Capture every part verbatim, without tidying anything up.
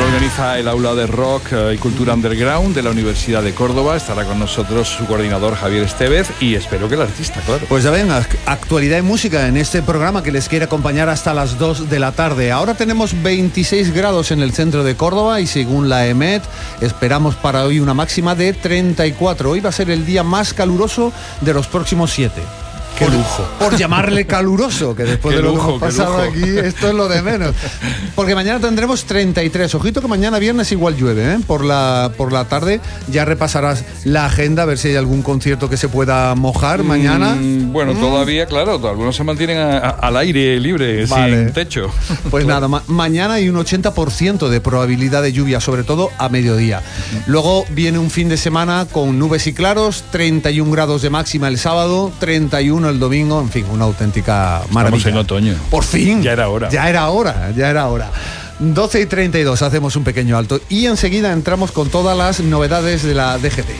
organiza el Aula de Rock y Cultura Underground de la Universidad de Córdoba. Estará con nosotros su coordinador Javier Estevez y espero que el artista, claro. Pues ya ven, actualidad y música en este programa que les quiere acompañar hasta las dos de la tarde. Ahora tenemos veintiséis grados en el centro de Córdoba y según la EMET esperamos para hoy una máxima de treinta y cuatro. Hoy va a ser el día más caluroso de los próximos siete. ¡Qué por, lujo! Por llamarle caluroso, que después de lo lujo, que hemos pasado aquí, esto es lo de menos. Porque mañana tendremos treinta y tres. Ojito que mañana viernes igual llueve, ¿eh? Por la, por la tarde ya repasarás la agenda, a ver si hay algún concierto que se pueda mojar mm, mañana. Bueno, mm. todavía, claro, algunos se mantienen a, a, al aire libre, vale. Sin techo. Pues nada, ma- mañana hay un ochenta por ciento de probabilidad de lluvia, sobre todo a mediodía. Luego viene un fin de semana con nubes y claros, treinta y un grados de máxima el sábado, treinta y uno el domingo, en fin, una auténtica maravilla. Estamos en otoño. Por fin. Ya era hora. Ya era hora, ya era hora. doce y treinta y dos, hacemos un pequeño alto y enseguida entramos con todas las novedades de la D G T.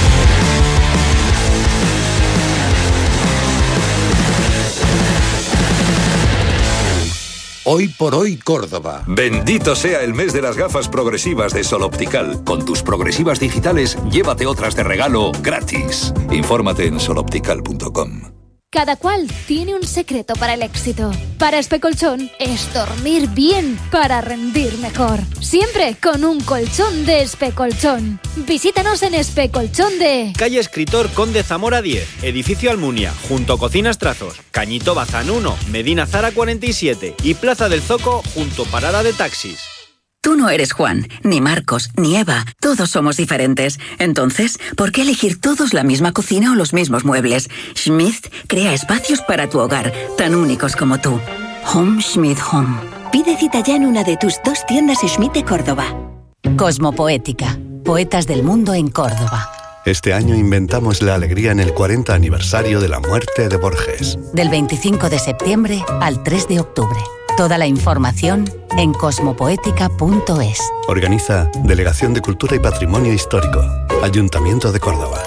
Hoy por hoy Córdoba. Bendito sea el mes de las gafas progresivas de Sol Optical. Con tus progresivas digitales, llévate otras de regalo gratis. Infórmate en sol optical punto com. Cada cual tiene un secreto para el éxito. Para Especolchón es dormir bien para rendir mejor. Siempre con un colchón de Especolchón. Visítanos en Especolchón de... Calle Escritor Conde Zamora diez, Edificio Almunia, junto a Cocinas Trazos, Cañito Bazán uno, Medina Zara cuarenta y siete y Plaza del Zoco junto Parada de Taxis. Tú no eres Juan, ni Marcos, ni Eva. Todos somos diferentes. Entonces, ¿por qué elegir todos la misma cocina o los mismos muebles? Schmidt crea espacios para tu hogar, tan únicos como tú. Home Schmidt Home. Pide cita ya en una de tus dos tiendas Schmidt de Córdoba. Cosmopoética. Poetas del mundo en Córdoba. Este año inventamos la alegría en el cuarenta aniversario de la muerte de Borges. Del veinticinco de septiembre al tres de octubre. Toda la información en cosmopoética punto es. Organiza Delegación de Cultura y Patrimonio Histórico, Ayuntamiento de Córdoba.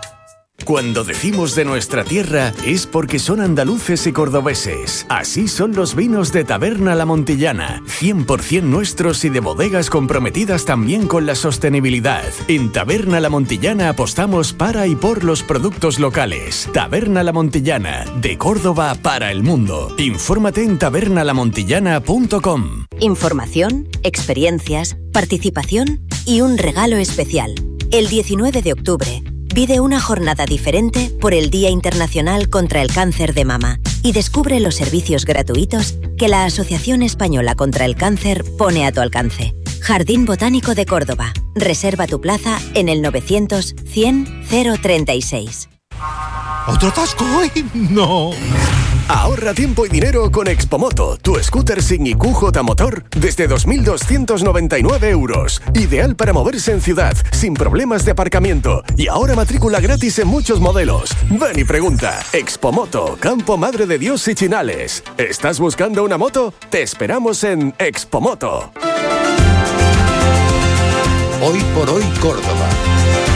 Cuando decimos de nuestra tierra es porque son andaluces y cordobeses. Así son los vinos de Taberna La Montillana, cien por ciento nuestros y de bodegas comprometidas también con la sostenibilidad. En Taberna La Montillana apostamos para y por los productos locales. Taberna La Montillana, de Córdoba para el mundo. Infórmate en taberna la montillana punto com. Información, experiencias, participación y un regalo especial. El diecinueve de octubre, pide una jornada diferente por el Día Internacional contra el Cáncer de Mama y descubre los servicios gratuitos que la Asociación Española contra el Cáncer pone a tu alcance. Jardín Botánico de Córdoba. Reserva tu plaza en el novecientos cien cero treinta y seis. ¿Otro atasco hoy? ¡No! Ahorra tiempo y dinero con Expomoto, tu scooter sin I Q J motor desde dos mil doscientos noventa y nueve euros. Ideal para moverse en ciudad, sin problemas de aparcamiento. Y ahora matrícula gratis en muchos modelos. Ven y pregunta. Expomoto, Campo Madre de Dios y Chinales. ¿Estás buscando una moto? Te esperamos en Expomoto. Hoy por hoy Córdoba.